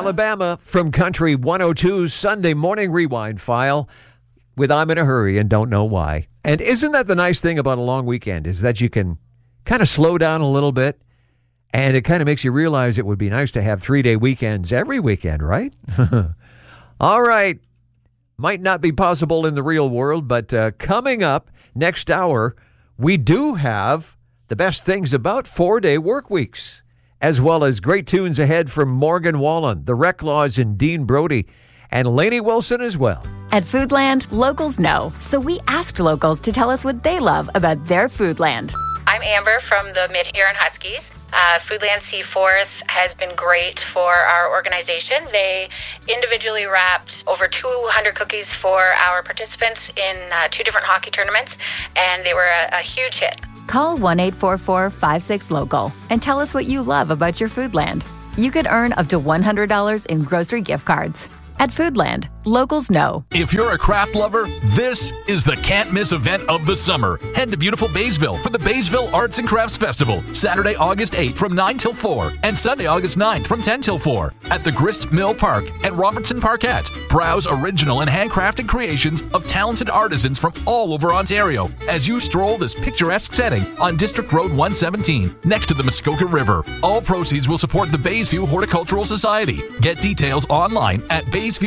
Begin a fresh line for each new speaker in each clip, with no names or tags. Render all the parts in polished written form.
Alabama from Country 102's Sunday Morning Rewind file with I'm in a Hurry and Don't Know Why. And isn't that the nice thing about a long weekend is that you can kind of slow down a little bit, and it kind of makes you realize it would be nice to have 3-day weekends every weekend, right? All right. Might not be possible in the real world, but coming up next hour, we do have the best things about 4-day work weeks, as well as great tunes ahead from Morgan Wallen, the Reclaws, and Dean Brody, and Lainey Wilson as well.
At Foodland, locals know, so we asked locals to tell us what they love about their Foodland.
I'm Amber from the Mid-Huron Huskies. Foodland Seaforth has been great for our organization. They individually wrapped over 200 cookies for our participants in 2 different hockey tournaments, and they were a huge hit.
Call 1-844-56-LOCAL and tell us what you love about your Foodland. You could earn up to $100 in grocery gift cards. At Foodland, locals know.
If you're a craft lover, this is the can't-miss event of the summer. Head to beautiful Baysville for the Baysville Arts and Crafts Festival, Saturday, August 8th from 9 till 4, and Sunday, August 9th from 10 till 4 at the Grist Mill Park and Robertson Parkette. Browse original and handcrafted creations of talented artisans from all over Ontario as you stroll this picturesque setting on District Road 117 next to the Muskoka River. All proceeds will support the Baysview Horticultural Society. Get details online at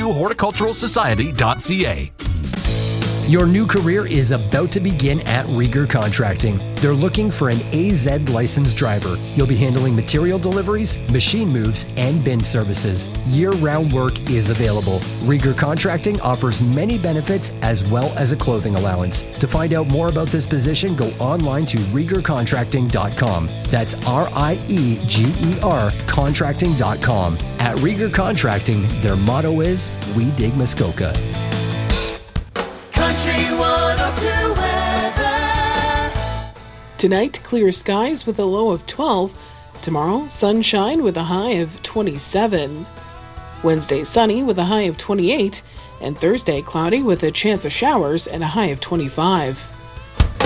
BaysviewHorticulturalSociety.ca.
Your new career is about to begin at Rieger Contracting. They're looking for an AZ licensed driver. You'll be handling material deliveries, machine moves, and bin services. Year-round work is available. Rieger Contracting offers many benefits as well as a clothing allowance. To find out more about this position, go online to RiegerContracting.com. That's RIEGER Contracting.com. At Rieger Contracting, their motto is, "We dig Muskoka."
Country 102 weather.
Tonight, clear skies with a low of 12. Tomorrow, sunshine with a high of 27. Wednesday, sunny with a high of 28. And Thursday, cloudy with a chance of showers and a high of 25.